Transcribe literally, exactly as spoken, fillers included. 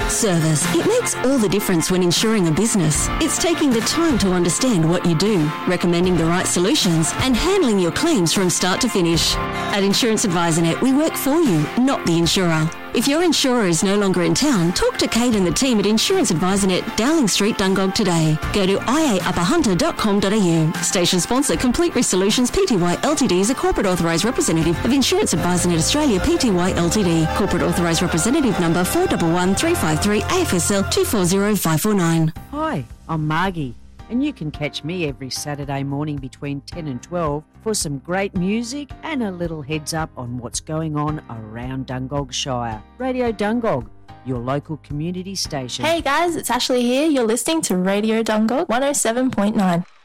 Service. It makes all the difference when insuring a business. It's taking the time to understand what you do, recommending the right solutions, and handling your claims from start to finish. At Insurance Advisor Net, we work for you, not the insurer. If your insurer is no longer in town, talk to Kate and the team at Insurance Advisor Net, Dowling Street, Dungog today. Go to i a upper hunter dot com dot a u. Station sponsor, Complete Risk Solutions Pty Ltd is a corporate authorised representative of Insurance Advisor Net Australia Pty Ltd. Corporate authorised representative number four one one three five three A F S L two four zero five four nine. Hi, I'm Margie, and you can catch me every Saturday morning between ten and twelve for some great music and a little heads up on what's going on around Dungog Shire. Radio Dungog, your local community station. Hey guys, it's Ashley here. You're listening to Radio Dungog one oh seven point nine.